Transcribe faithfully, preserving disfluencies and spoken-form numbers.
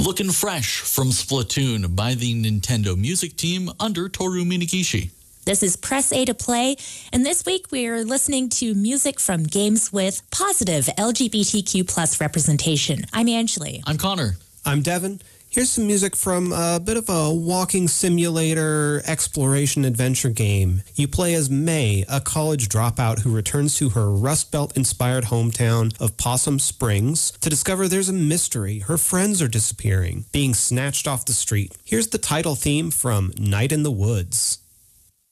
Looking Fresh from Splatoon by the Nintendo Music Team under Toru Minagishi. This is Press A to Play, and this week we're listening to music from games with positive L G B T Q plus representation. I'm Angeli. I'm Connor. I'm Devin. Here's some music from a bit of a walking simulator exploration adventure game. You play as May, a college dropout who returns to her Rust Belt-inspired hometown of Possum Springs to discover there's a mystery. Her friends are disappearing, being snatched off the street. Here's the title theme from Night in the Woods.